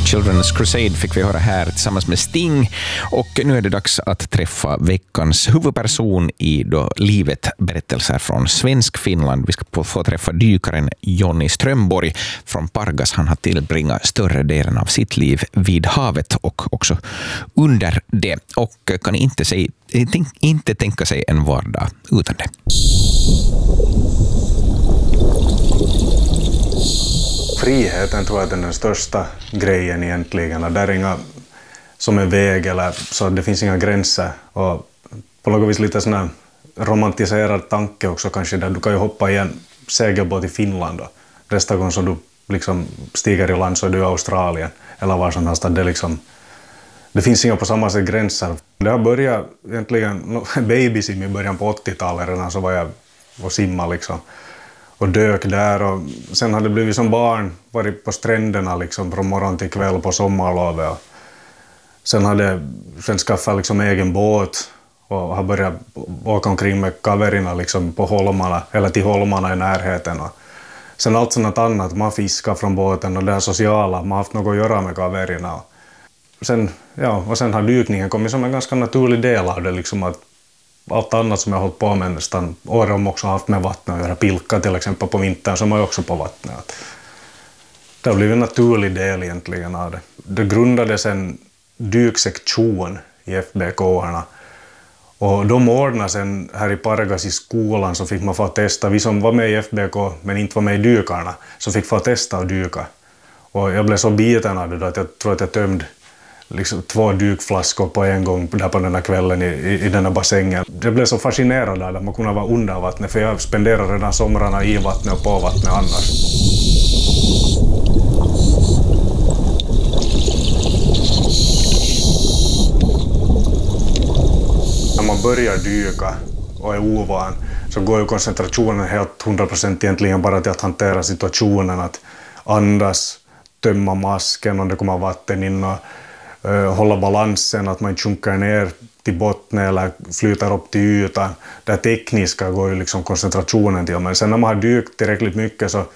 Children's Crusade fick vi höra här tillsammans med Sting, och nu är det dags att träffa veckans huvudperson i då livet berättelser från svensk Finland. Vi ska få träffa dykaren Jonny Strömborg från Pargas. Han har tillbringat större delen av sitt liv vid havet och också under det, och kan inte tänka sig en vardag utan det. Friheten tror jag är den största grejen egentligen. Där är inga som en väg, eller så det finns inga gränser. Och på något vis lite sån här romantiserad tanke också kanske, där du kan ju hoppa i en segelbåt i Finland då. Nästa gång som du liksom stiger i land så är du i Australien eller var som helst. Det finns inga på samma sätt gränser. Det har börjat egentligen babysim i början på 80-talet, redan så var jag och simma liksom. Och dök där, och sen hade det blivit som barn, varit på stränderna liksom från morgon till kväll på sommarlovet. Sen skaffade liksom egen båt och har börjat åka omkring med kaverina liksom på holmarna, eller till holmarna i närheten. Och sen allt sånt annat, man fiskar från båten och det här sociala, man har haft något att göra med kaverina. Och sen har dykningen kommit som en ganska naturlig del av det, liksom att allt annat som jag har hållit på med nästan året om också haft med vattnet att göra. Pilka till exempel på vintern som är också på vattnet. Det har blivit en naturlig del egentligen av det. Det grundades en dyksektion i FBK-arna. Och de ordnade sen här i Pargas i skolan, så fick man få testa. Vi som var med i FBK men inte var med i dykarna, så fick få testa och dyka. Och jag blev så biten av det då att jag tror att jag tömde liksom 2 dykflaskor på en gång där på den här kvällen i den här bassängen. Jag blev så fascinerad av att man kunde vara under vattnet, för jag spenderade redan somrarna i vattnet och på vattnet annars. När man börjar dyka och är ovan så går ju koncentrationen helt 100% egentligen bara till att hantera situationen, att andas, tömma masken om det kommer vatten in och hålla balansen, att man inte sjunker ner till botten eller flyter upp till ytan. Det tekniska går ju liksom koncentrationen till, men sen när man har dykt tillräckligt mycket så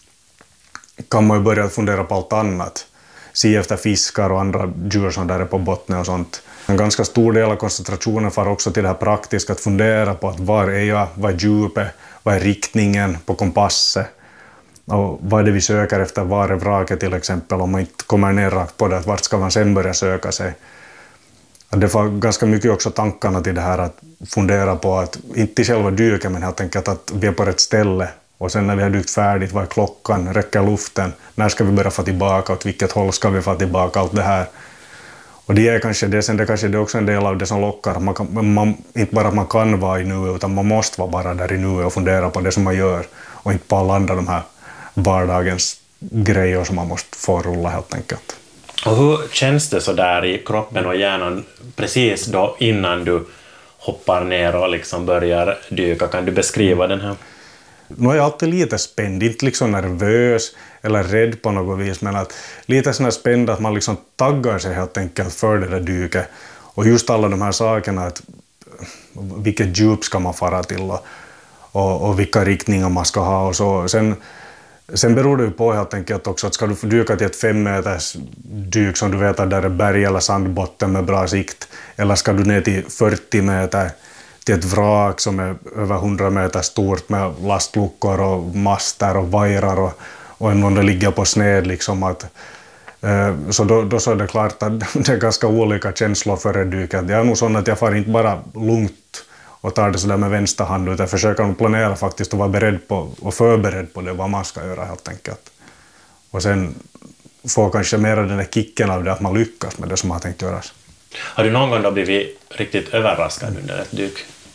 kan man ju börja fundera på allt annat. Se efter fiskar och andra djur som där är på botten och sånt. En ganska stor del av koncentrationen får också till det här praktiska, att fundera på att var är jag, vad är djupet, vad är riktningen på kompasset. Och vad är det vi söker efter, var är vraket till exempel, om man inte kommer ner rakt på det, att vart ska man sen börja söka sig. Det får ganska mycket också tankarna till det här, att fundera på att, inte själva dyken men helt enkelt att vi är på rätt ställe, och sen när vi har dykt färdigt, vad är klockan, räcker luften, när ska vi börja få tillbaka, åt vilket håll ska vi få tillbaka, allt det här. Och det är kanske det, sen det kanske det är också en del av det som lockar, inte bara att man kan vara i nuet, utan man måste vara bara där i nuet och fundera på det som man gör, och inte på alla andra de här vardagens grejer som man måste få rulla helt enkelt. Och hur känns det så där i kroppen och hjärnan precis då innan du hoppar ner och liksom börjar dyka? Kan du beskriva den här? Nu är jag alltid lite spänd, inte liksom nervös eller rädd på något vis, men att lite sån här spänd att man liksom taggar sig helt enkelt för det där dyket. Och just alla de här sakerna, att vilket djup ska man fara till och vilka riktningar man ska ha och så. Sen beror det ju på helt enkelt också att ska du dyka till ett 5 meters dyk som du vet att där är berg eller sandbotten med bra sikt, eller ska du ner till 40 meter till ett vrak som är över 100 meter stort med lastluckor och master och vajrar och någon det ligger på sned liksom att så då så är det klart att det är ganska olika känslor för dyket. Jag är nog sån att jag får inte bara lugnt och tar det sådär med vänster hand, utan jag försöker planera faktiskt och vara beredd på och förberedd på det, vad man ska göra helt enkelt. Och sen får kanske mer den där kicken av det, att man lyckas med det som man har tänkt göra. Har du någon gång då blivit riktigt överraskad under ett dyk?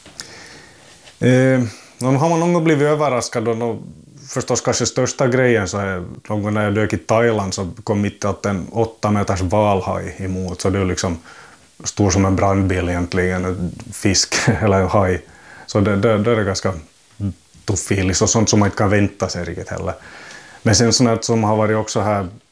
Har man någon gång blivit överraskad, och förstås kanske största grejen så är någon gång när jag dök i Thailand så kom mitt att en 8 meters valhaj emot, så det är liksom stor som en brandbil egentligen, en fisk eller en haj. Så det är ganska tuff filis och sånt som man inte kan vänta sig riktigt heller. Men sen sånt som har varit också här